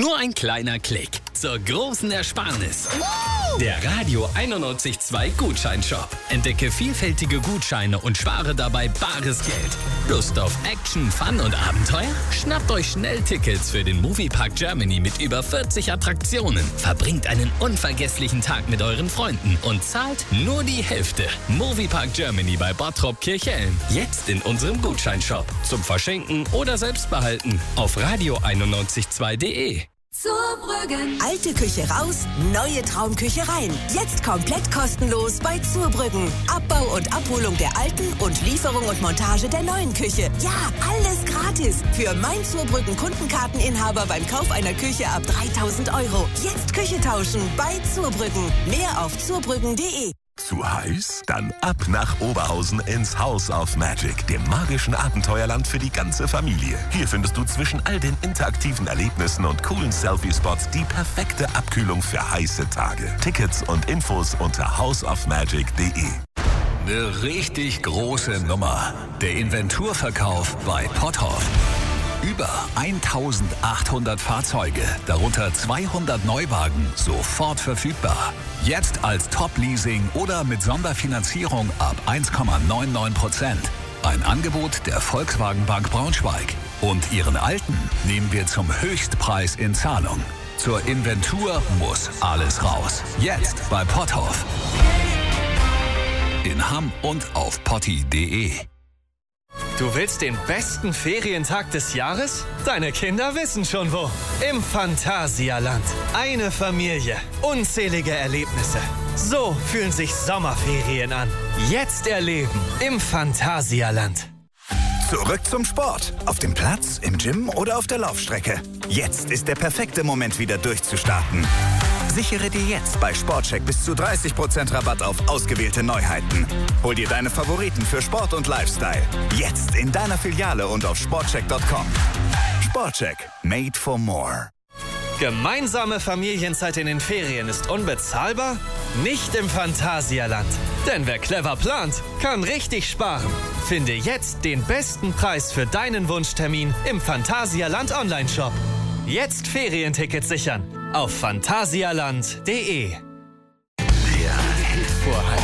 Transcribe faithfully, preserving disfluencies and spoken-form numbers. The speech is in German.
Nur ein kleiner Klick zur großen Ersparnis. Der Radio einundneunzig Komma zwei Gutscheinshop. Entdecke vielfältige Gutscheine und spare dabei bares Geld. Lust auf Action, Fun und Abenteuer? Schnappt euch schnell Tickets für den Moviepark Germany mit über vierzig Attraktionen. Verbringt einen unvergesslichen Tag mit euren Freunden und zahlt nur die Hälfte. Moviepark Germany bei Bottrop Kirchhellen. Jetzt in unserem Gutscheinshop. Zum Verschenken oder selbst behalten. Auf radio einundneunzig Komma zwei Punkt de. Zurbrüggen. Alte Küche raus, neue Traumküche rein. Jetzt komplett kostenlos bei Zurbrüggen. Abbau und Abholung der alten und Lieferung und Montage der neuen Küche. Ja, alles gratis. Für mein Zurbrüggen Kundenkarteninhaber beim Kauf einer Küche ab dreitausend Euro. Jetzt Küche tauschen bei Zurbrüggen. Mehr auf zurbrüggen Punkt de. Zu heiß? Dann ab nach Oberhausen ins House of Magic, dem magischen Abenteuerland für die ganze Familie. Hier findest du zwischen all den interaktiven Erlebnissen und coolen Selfie-Spots die perfekte Abkühlung für heiße Tage. Tickets und Infos unter house of magic punkt de. Eine richtig große Nummer. Der Inventurverkauf bei Potthoff. Über eintausendachthundert Fahrzeuge, darunter zweihundert Neuwagen, sofort verfügbar. Jetzt als Top-Leasing oder mit Sonderfinanzierung ab eins Komma neunundneunzig Prozent. Ein Angebot der Volkswagen Bank Braunschweig. Und Ihren alten nehmen wir zum Höchstpreis in Zahlung. Zur Inventur muss alles raus. Jetzt bei Potthoff. In Hamm und auf potti punkt de. Du willst den besten Ferientag des Jahres? Deine Kinder wissen schon wo. Im Phantasialand. Eine Familie. Unzählige Erlebnisse. So fühlen sich Sommerferien an. Jetzt erleben im Phantasialand. Zurück zum Sport. Auf dem Platz, im Gym oder auf der Laufstrecke. Jetzt ist der perfekte Moment, wieder durchzustarten. Sichere dir jetzt bei Sportcheck bis zu dreißig Prozent Rabatt auf ausgewählte Neuheiten. Hol dir deine Favoriten für Sport und Lifestyle. Jetzt in deiner Filiale und auf sportcheck punkt com. Sportcheck. Made for more. Gemeinsame Familienzeit in den Ferien ist unbezahlbar? Nicht im Phantasialand. Denn wer clever plant, kann richtig sparen. Finde jetzt den besten Preis für deinen Wunschtermin im Phantasialand Online-Shop. Jetzt Ferientickets sichern auf phantasialand punkt de. Der Hit vor